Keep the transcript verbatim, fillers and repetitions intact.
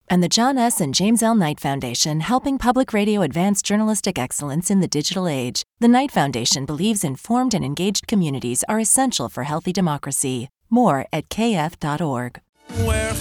And the John S. and James L. Knight Foundation, helping public radio advance journalistic excellence in the digital age. The Knight Foundation believes informed and engaged communities are essential for healthy democracy. More at k f dot org. Where